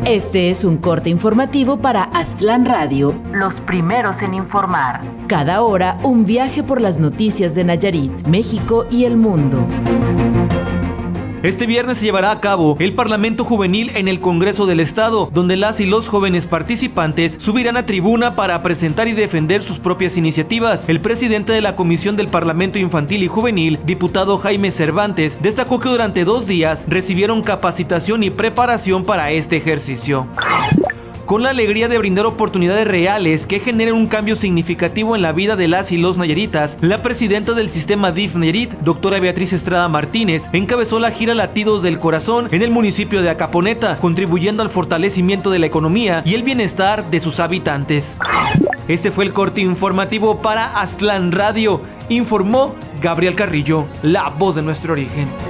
Este es un corte informativo para Aztlán Radio, los primeros en informar. Cada hora, un viaje por las noticias de Nayarit, México y el mundo. Este viernes se llevará a cabo el Parlamento Juvenil en el Congreso del Estado, donde las y los jóvenes participantes subirán a tribuna para presentar y defender sus propias iniciativas. El presidente de la Comisión del Parlamento Infantil y Juvenil, diputado Jaime Cervantes, destacó que durante 2 días recibieron capacitación y preparación para este ejercicio. Con la alegría de brindar oportunidades reales que generen un cambio significativo en la vida de las y los nayaritas, la presidenta del sistema DIF Nayarit, doctora Beatriz Estrada Martínez, encabezó la gira Latidos del Corazón en el municipio de Acaponeta, contribuyendo al fortalecimiento de la economía y el bienestar de sus habitantes. Este fue el corte informativo para Aztlán Radio, informó Gabriel Carrillo, la voz de nuestro origen.